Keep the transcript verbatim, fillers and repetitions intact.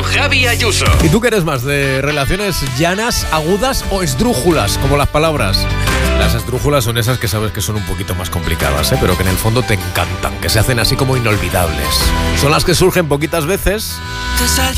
Javi Ayuso. ¿Y tú qué eres más, de relaciones llanas, agudas o esdrújulas, como las palabras? Las esdrújulas son esas que sabes que son un poquito más complicadas, ¿eh? Pero que en el fondo te encantan, que se hacen así como inolvidables. Son las que surgen poquitas veces